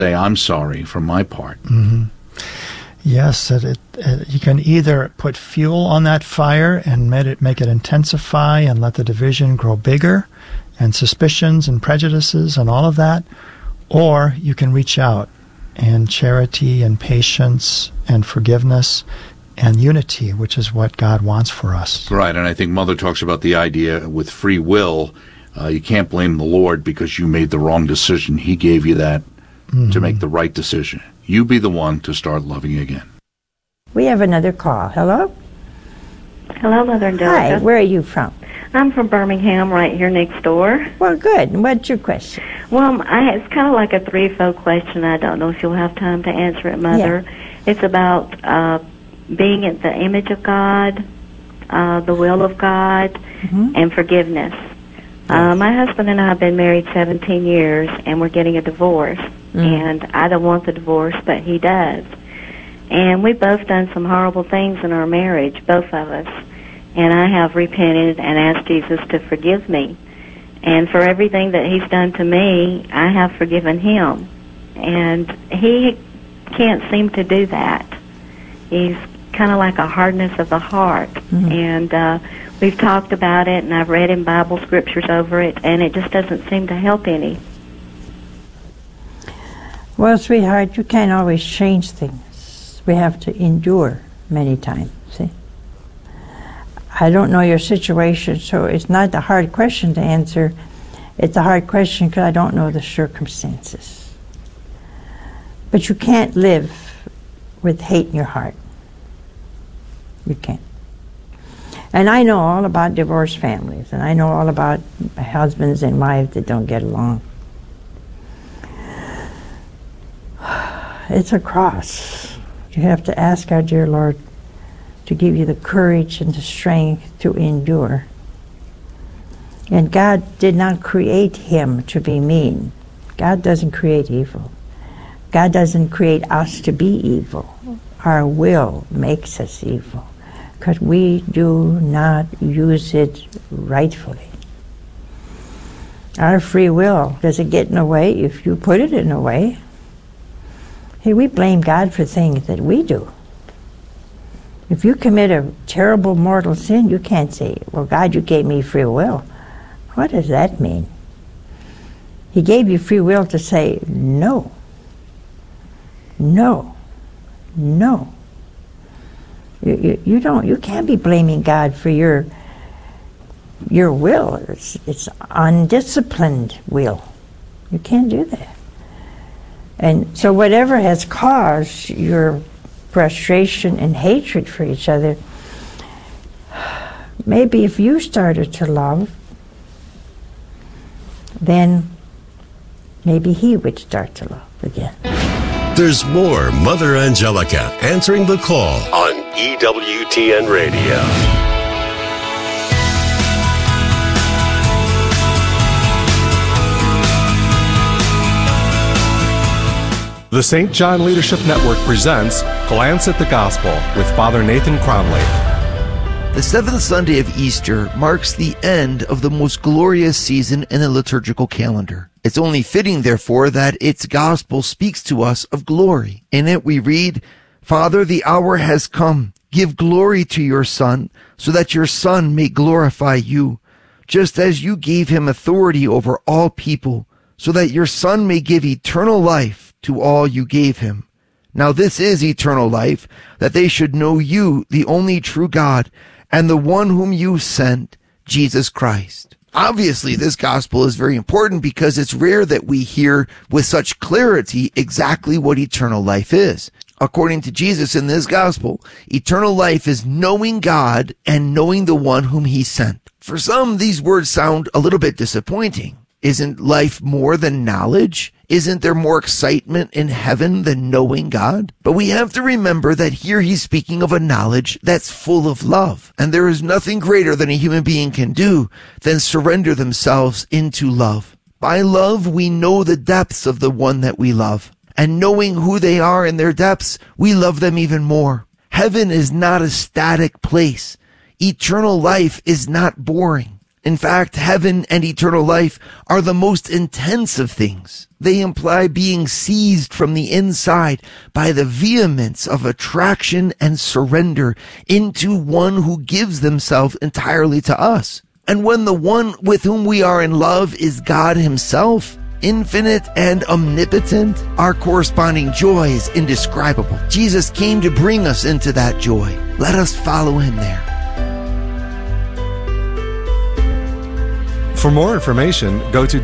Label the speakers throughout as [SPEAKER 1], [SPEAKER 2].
[SPEAKER 1] say, I'm sorry for my part.
[SPEAKER 2] Mm-hmm. Yes, you can either put fuel on that fire and make it intensify and let the division grow bigger, and suspicions and prejudices and all of that, or you can reach out, and charity and patience and forgiveness and unity, which is what God wants for us.
[SPEAKER 1] Right, and I think Mother talks about the idea with free will. You can't blame the Lord because you made the wrong decision. He gave you that to make the right decision. You be the one to start loving again.
[SPEAKER 3] We have another call. Hello?
[SPEAKER 4] Hello, Mother Angelica.
[SPEAKER 3] Hi, where are you from?
[SPEAKER 4] I'm from Birmingham, right here next door.
[SPEAKER 3] Well, good. What's your question?
[SPEAKER 4] Well, it's kind of like a threefold question. I don't know if you'll have time to answer it, Mother.
[SPEAKER 3] Yeah.
[SPEAKER 4] It's about being in the image of God, the will of God, and forgiveness. My husband and I have been married 17 years, and we're getting a divorce. And I don't want the divorce, but he does. And we've both done some horrible things in our marriage, both of us. And I have repented and asked Jesus to forgive me. And for everything that he's done to me, I have forgiven him. And he can't seem to do that. He's kind of like a hardness of the heart. And we've talked about it, and I've read in Bible scriptures over it, and it just doesn't seem to help any.
[SPEAKER 3] Well, sweetheart, you can't always change things. We have to endure many times, see? I don't know your situation, so it's not a hard question to answer. It's a hard question because I don't know the circumstances. But you can't live with hate in your heart. You can't. And I know all about divorced families, and I know all about husbands and wives that don't get along. It's a cross. You have to ask our dear Lord to give you the courage and the strength to endure. And God did not create him to be mean. God doesn't create evil. God doesn't create us to be evil. Our will makes us evil because we do not use it rightfully. Our free will, does it get in the way if you put it in the way? Hey, we blame God for things that we do. If you commit a terrible mortal sin, you can't say, well, God, you gave me free will. What does that mean? He gave you free will to say no. No. No. You can't be blaming God for your will. It's undisciplined will. You can't do that. And so whatever has caused your frustration and hatred for each other, maybe if you started to love, then maybe he would start to love again.
[SPEAKER 5] There's more Mother Angelica answering the call on EWTN Radio.
[SPEAKER 6] The St. John Leadership Network presents Glance at the Gospel with Father Nathan Cromley.
[SPEAKER 7] The seventh Sunday of Easter marks the end of the most glorious season in the liturgical calendar. It's only fitting, therefore, that its gospel speaks to us of glory. In it we read, Father, the hour has come. Give glory to your Son, so that your Son may glorify you, just as you gave him authority over all people, so that your Son may give eternal life to all you gave him. Now this is eternal life, that they should know you, the only true God, and the one whom you sent, Jesus Christ. Obviously, this gospel is very important because it's rare that we hear with such clarity exactly what eternal life is. According to Jesus in this gospel, eternal life is knowing God and knowing the one whom he sent. For some, these words sound a little bit disappointing. Isn't life more than knowledge? Isn't there more excitement in heaven than knowing God? But we have to remember that here he's speaking of a knowledge that's full of love. And there is nothing greater than a human being can do than surrender themselves into love. By love, we know the depths of the one that we love. And knowing who they are in their depths, we love them even more. Heaven is not a static place. Eternal life is not boring. In fact, heaven and eternal life are the most intense of things. They imply being seized from the inside by the vehemence of attraction and surrender into one who gives themselves entirely to us. And when the one with whom we are in love is God himself, infinite and omnipotent, our corresponding joy is indescribable. Jesus came to bring us into that joy. Let us follow him there.
[SPEAKER 6] For more information, go to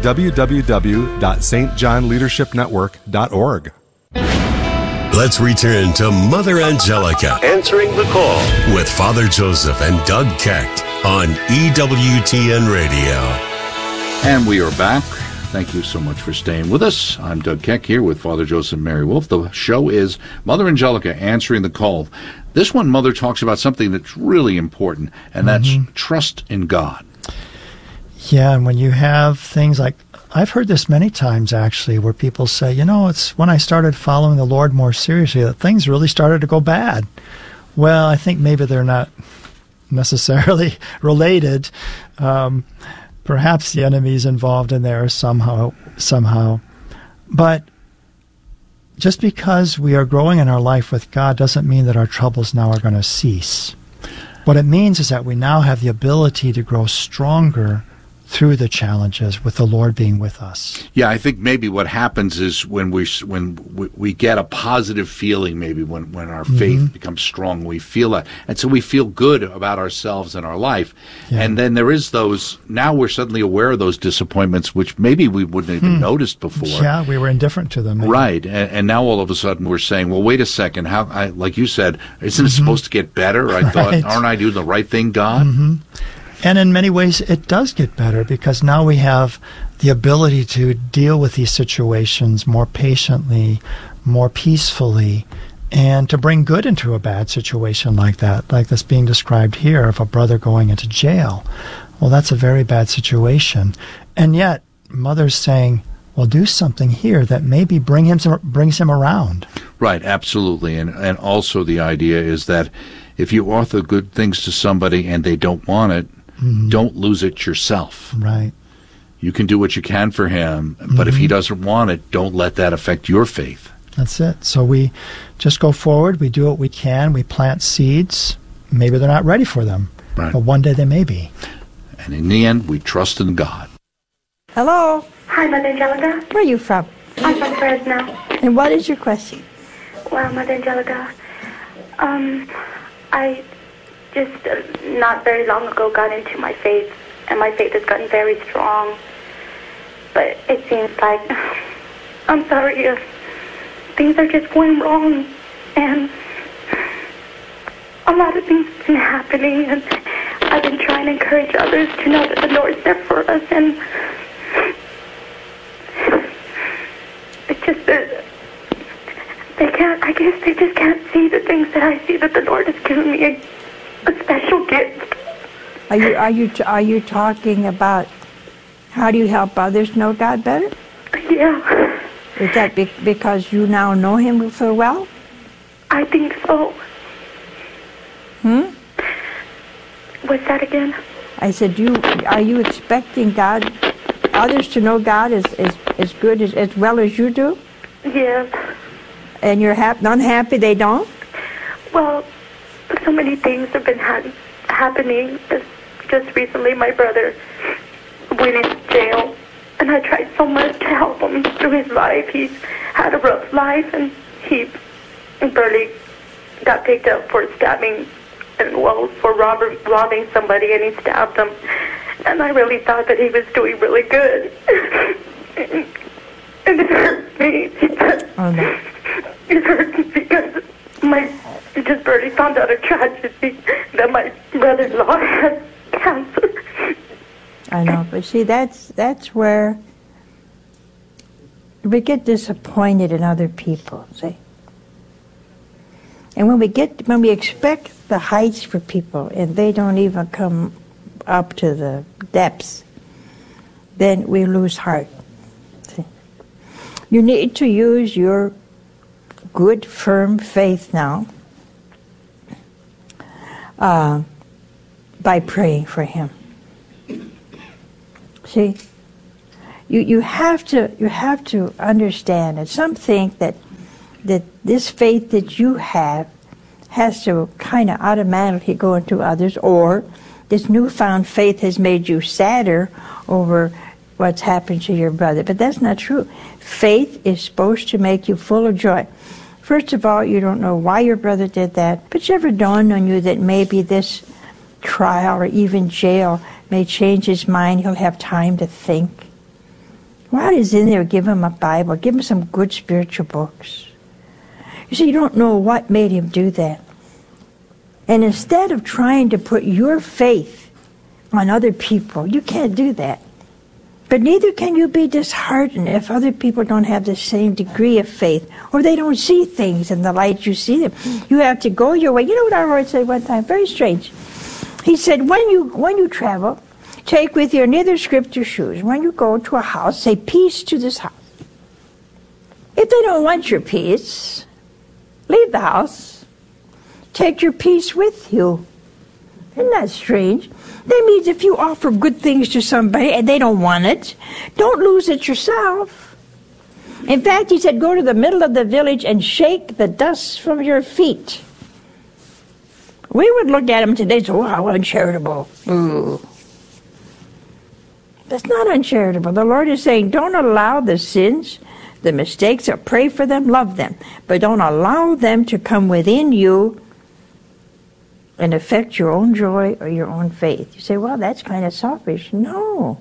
[SPEAKER 6] www.stjohnleadershipnetwork.org.
[SPEAKER 5] Let's return to Mother Angelica answering the call with Father Joseph and Doug Keck on EWTN Radio.
[SPEAKER 1] And we are back. Thank you so much for staying with us. I'm Doug Keck here with Father Joseph and Mary Wolf. The show is Mother Angelica answering the call. This one, Mother talks about something that's really important, and that's trust in God.
[SPEAKER 2] Yeah, and when you have things like, I've heard this many times actually, where people say, it's when I started following the Lord more seriously that things really started to go bad. Well, I think maybe they're not necessarily related. Perhaps the enemy's involved in there somehow. But just because we are growing in our life with God doesn't mean that our troubles now are going to cease. What it means is that we now have the ability to grow stronger through the challenges with the Lord being with us.
[SPEAKER 1] Yeah, I think maybe what happens is when we get a positive feeling, maybe when our faith becomes strong, we feel that. And so we feel good about ourselves and our life. Yeah. And then there is now we're suddenly aware of those disappointments, which maybe we wouldn't have even noticed before.
[SPEAKER 2] Yeah, we were indifferent to them. Maybe.
[SPEAKER 1] Right. And now all of a sudden we're saying, well, wait a second, like you said, isn't it supposed to get better? I thought, aren't I doing the right thing, God?
[SPEAKER 2] And in many ways, it does get better because now we have the ability to deal with these situations more patiently, more peacefully, and to bring good into a bad situation like that, like this being described here of a brother going into jail. Well, that's a very bad situation. And yet, Mother's saying, well, do something here that maybe brings him around.
[SPEAKER 1] Right, absolutely. And also the idea is that if you offer good things to somebody and they don't want it, don't lose it yourself.
[SPEAKER 2] Right.
[SPEAKER 1] You can do what you can for him, but if he doesn't want it, don't let that affect your faith.
[SPEAKER 2] That's it. So we just go forward, we do what we can, we plant seeds. Maybe they're not ready for them, but one day they may be.
[SPEAKER 1] And in the end, we trust in God.
[SPEAKER 3] Hello.
[SPEAKER 8] Hi, Mother Angelica.
[SPEAKER 3] Where are you from?
[SPEAKER 8] I'm from Fresno.
[SPEAKER 3] And what is your question?
[SPEAKER 8] Well, Mother Angelica, I just not very long ago got into my faith, and my faith has gotten very strong. But it seems like, I'm sorry, things are just going wrong, and a lot of things have been happening, and I've been trying to encourage others to know that the Lord's there for us, and it's just that I guess they just can't see the things that I see, that the Lord has given me a special gift.
[SPEAKER 3] Are you talking about how do you help others know God better?
[SPEAKER 8] Yeah.
[SPEAKER 3] Is that because you now know Him so well?
[SPEAKER 8] I think so. What's that again?
[SPEAKER 3] I said, are you expecting others to know God as good as well as you do?
[SPEAKER 8] Yes.
[SPEAKER 3] And you're unhappy they don't?
[SPEAKER 8] Well, so many things have been happening. Just recently, my brother went into jail, and I tried so much to help him through his life. He's had a rough life, and he barely got picked up for stabbing, for robbing somebody, and he stabbed them. And I really thought that he was doing really good. And it hurt me. It hurt me because I just barely found out a tragedy that my brother-in-law had cancer.
[SPEAKER 3] I know, but see, that's where we get disappointed in other people, see. And when we expect the heights for people and they don't even come up to the depths, then we lose heart. See? You need to use your good, firm faith now by praying for him. See? You have to understand that some think that this faith that you have has to kind of automatically go into others, or this newfound faith has made you sadder over what's happened to your brother. But that's not true. Faith is supposed to make you full of joy. First of all, you don't know why your brother did that, but you ever dawned on you that maybe this trial or even jail may change his mind? He'll have time to think. While he's in there, give him a Bible, give him some good spiritual books. You see, you don't know what made him do that. And instead of trying to put your faith on other people, you can't do that. But neither can you be disheartened if other people don't have the same degree of faith, or they don't see things in the light you see them. You have to go your way. You know what our Lord said one time? Very strange. He said, when you travel, take with you neither script or shoes. When you go to a house, say, peace to this house. If they don't want your peace, leave the house. Take your peace with you. Isn't that strange? That means if you offer good things to somebody and they don't want it, don't lose it yourself. In fact, he said, go to the middle of the village and shake the dust from your feet. We would look at him today and say, oh, how uncharitable. Ooh. That's not uncharitable. The Lord is saying, don't allow the sins, the mistakes, or pray for them, love them. But don't allow them to come within you and affect your own joy or your own faith. You say, well, that's kind of selfish. No.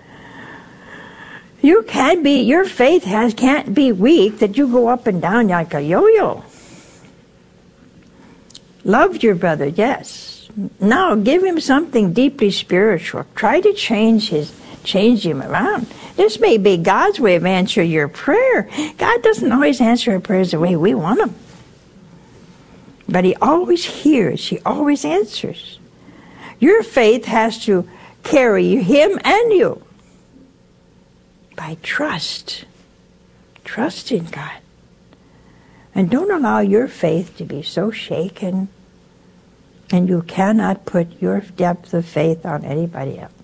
[SPEAKER 3] You can be, your faith can't be weak that you go up and down like a yo-yo. Love your brother, yes. Now give him something deeply spiritual. Try to change him around. This may be God's way of answering your prayer. God doesn't always answer our prayers the way we want them. But he always hears. He always answers. Your faith has to carry him and you by trust. Trust in God. And don't allow your faith to be so shaken, and you cannot put your depth of faith on anybody else.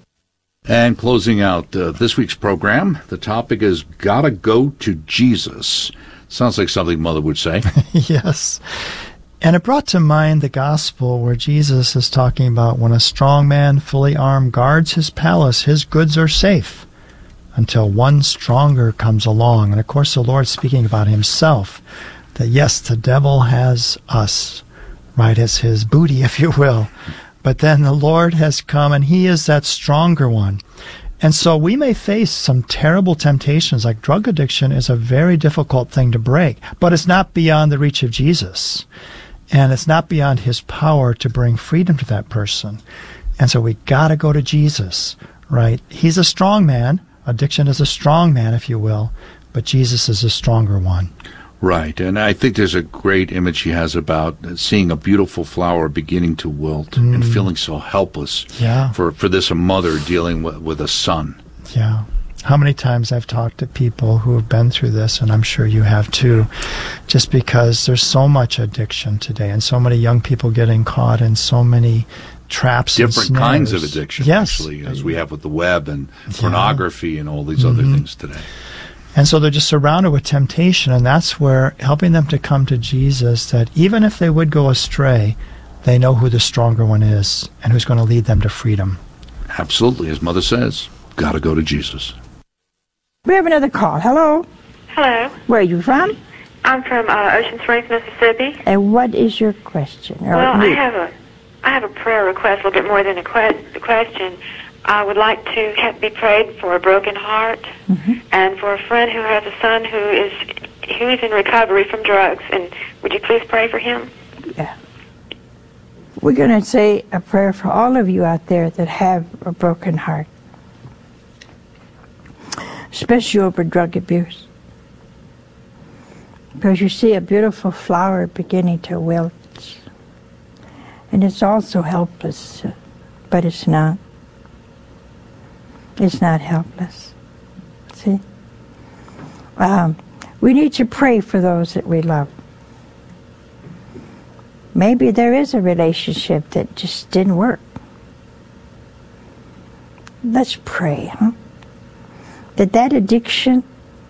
[SPEAKER 1] And closing out this week's program, the topic is Gotta Go to Jesus. Sounds like something Mother would say.
[SPEAKER 2] Yes. And it brought to mind the gospel where Jesus is talking about when a strong man, fully armed, guards his palace, his goods are safe until one stronger comes along. And of course the Lord's speaking about himself, that yes, the devil has us, right, as his booty, if you will. But then the Lord has come, and he is that stronger one. And so we may face some terrible temptations, like drug addiction is a very difficult thing to break, but it's not beyond the reach of Jesus. And it's not beyond his power to bring freedom to that person. And so we got to go to Jesus, right? He's a strong man. Addiction is a strong man, if you will, but Jesus is a stronger one.
[SPEAKER 1] Right, and I think there's a great image he has about seeing a beautiful flower beginning to wilt and feeling so helpless for this mother dealing with a son.
[SPEAKER 2] Yeah. How many times I've talked to people who have been through this, and I'm sure you have too, just because there's so much addiction today and so many young people getting caught in so many traps and snares.
[SPEAKER 1] Different kinds of addiction, actually, as we have with the web and pornography and all these other things today.
[SPEAKER 2] And so they're just surrounded with temptation, and that's where helping them to come to Jesus, that even if they would go astray, they know who the stronger one is and who's going to lead them to freedom.
[SPEAKER 1] Absolutely. As Mother says, got to go to Jesus.
[SPEAKER 3] We have another call. Hello?
[SPEAKER 9] Hello.
[SPEAKER 3] Where are you from?
[SPEAKER 9] I'm from Ocean Springs, Mississippi.
[SPEAKER 3] And what is your question?
[SPEAKER 9] Well, I have a prayer request, a little bit more than a question. I would like to be prayed for a broken heart and for a friend who has a son who is in recovery from drugs. And would you please pray for him?
[SPEAKER 3] Yeah. We're going to say a prayer for all of you out there that have a broken heart, especially over drug abuse. Because you see a beautiful flower beginning to wilt. And it's also helpless, but it's not. It's not helpless. See? We need to pray for those that we love. Maybe there is a relationship that just didn't work. let's pray, that addiction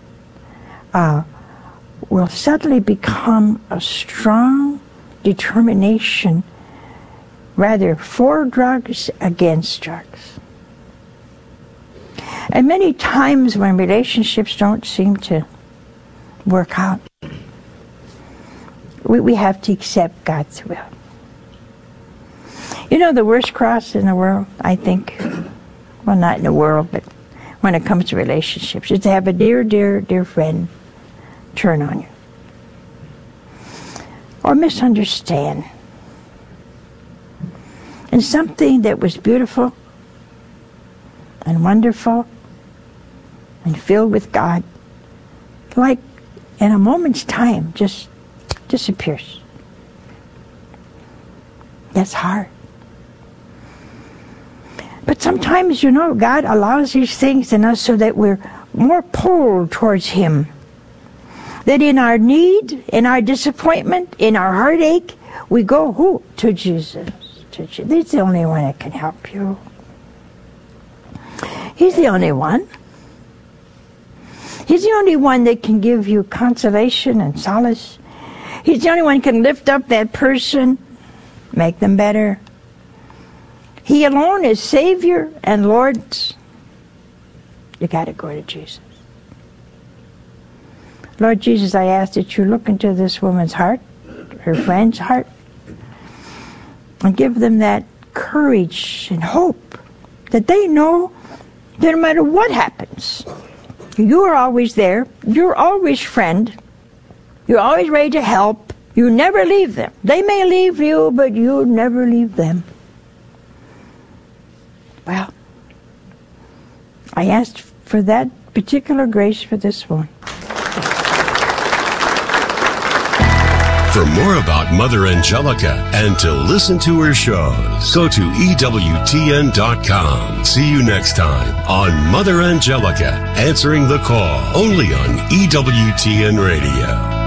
[SPEAKER 3] will suddenly become a strong determination, rather for drugs, against drugs. And many times when relationships don't seem to work out, we have to accept God's will. You know, the worst cross in the world, I think, well, not in the world, but when it comes to relationships, is to have a dear, dear, dear friend turn on you or misunderstand. And something that was beautiful and wonderful and filled with God, like in a moment's time, just disappears. That's hard. But sometimes, you know, God allows these things in us so that we're more pulled towards Him. That in our need, in our disappointment, in our heartache, we go, who? To Jesus. He's the only one that can help you. He's the only one. He's the only one that can give you consolation and solace. He's the only one who can lift up that person, make them better. He alone is Savior and Lord. You got to go to Jesus. Lord Jesus, I ask that you look into this woman's heart, her friend's heart, and give them that courage and hope that they know that no matter what happens, you are always there. You're always friend. You're always ready to help. You never leave them. They may leave you, but you never leave them. Well, I asked for that particular grace for this one.
[SPEAKER 5] For more about Mother Angelica and to listen to her shows, go to EWTN.com. See you next time on Mother Angelica, Answering the Call, only on EWTN Radio.